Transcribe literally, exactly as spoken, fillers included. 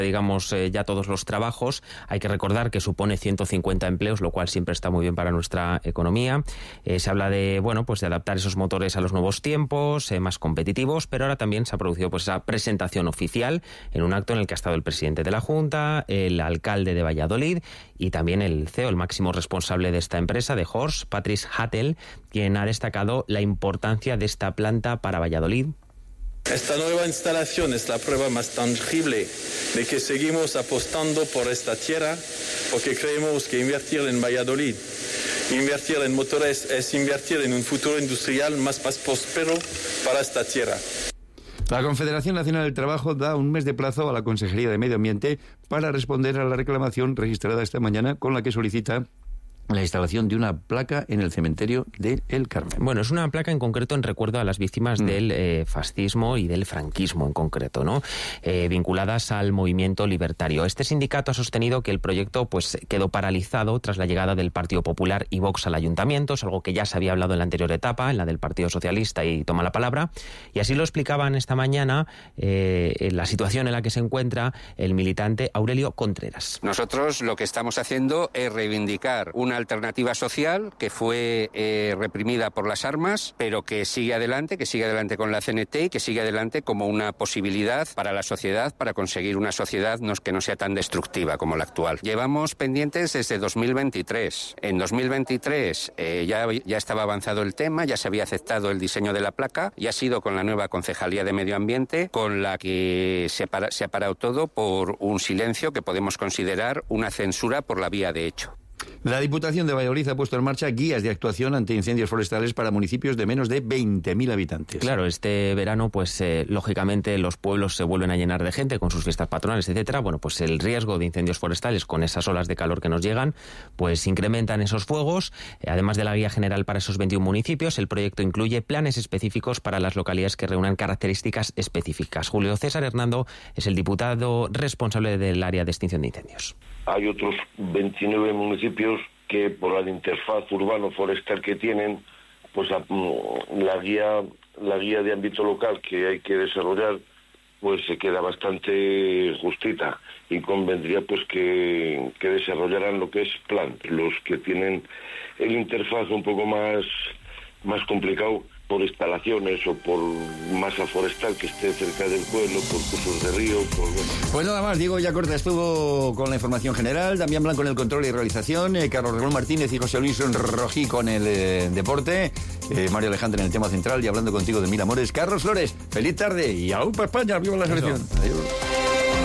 digamos, eh, ya todos los trabajos. Hay que recordar que supone ciento cincuenta empleos, lo cual siempre está muy bien para nuestra economía. Eh, se habla de, bueno, pues de adaptar esos motores a los nuevos tiempos, eh, más competitivos, pero ahora también se ha producido pues esa presentación oficial en un acto en el que ha estado el presidente de la Junta, el alcalde de Valladolid y también el C E O, el máximo responsable de esta empresa, de Horst, Patrice Hattel, quien ha destacado la importancia de esta planta para Valladolid. Esta nueva instalación es la prueba más tangible de que seguimos apostando por esta tierra, porque creemos que invertir en Valladolid, invertir en motores, es invertir en un futuro industrial más, más próspero para esta tierra. La Confederación Nacional del Trabajo da un mes de plazo a la Consejería de Medio Ambiente para responder a la reclamación registrada esta mañana con la que solicita la instalación de una placa en el cementerio de El Carmen. Bueno, es una placa en concreto en recuerdo a las víctimas mm. del eh, fascismo y del franquismo en concreto, ¿no? Eh, vinculadas al movimiento libertario. Este sindicato ha sostenido que el proyecto pues quedó paralizado tras la llegada del Partido Popular y Vox al ayuntamiento, es algo que ya se había hablado en la anterior etapa, en la del Partido Socialista y Toma la Palabra, y así lo explicaban esta mañana eh, en la situación en la que se encuentra el militante Aurelio Contreras. Nosotros lo que estamos haciendo es reivindicar una alternativa social que fue eh, reprimida por las armas, pero que sigue adelante, que sigue adelante con la C N T y que sigue adelante como una posibilidad para la sociedad, para conseguir una sociedad no, que no sea tan destructiva como la actual. Llevamos pendientes desde dos mil veintitrés. En dos mil veintitrés eh, ya, ya estaba avanzado el tema, ya se había aceptado el diseño de la placa y ha sido con la nueva Concejalía de Medio Ambiente con la que se, para, se ha parado todo por un silencio que podemos considerar una censura por la vía de hecho. La Diputación de Valladolid ha puesto en marcha guías de actuación ante incendios forestales para municipios de menos de veinte mil habitantes. Claro, este verano, pues eh, lógicamente los pueblos se vuelven a llenar de gente con sus fiestas patronales, etcétera. Bueno, pues el riesgo de incendios forestales con esas olas de calor que nos llegan, pues incrementan esos fuegos. Además de la guía general para esos veintiún municipios, el proyecto incluye planes específicos para las localidades que reúnan características específicas. Julio César Hernando es el diputado responsable del área de extinción de incendios. Hay otros veintinueve municipios que por la interfaz urbano-forestal que tienen, pues la guía la guía de ámbito local que hay que desarrollar pues se queda bastante justita y convendría pues que, que desarrollaran lo que es plan. Los que tienen el interfaz un poco más, más complicado por instalaciones o por masa forestal que esté cerca del pueblo, por cursos de río, por... Pues nada más, Diego Yacorta estuvo con la información general, Damián Blanco en el control y realización, eh, Carlos Ramón Martínez y José Luis Rojí con el eh, deporte, eh, Mario Alejandro en el tema central y hablando contigo de mil amores. Carlos Flores, feliz tarde y ¡aupa España! ¡Viva la selección! Adiós.